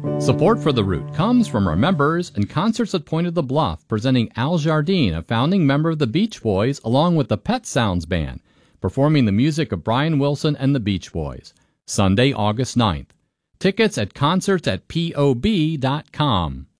Support for The Root comes from our members and Concerts at Point of the Bluff, presenting Al Jardine, a founding member of the Beach Boys, along with the Pet Sounds Band, performing the music of Brian Wilson and the Beach Boys. Sunday, August 9th. Tickets at concertsatpob.com.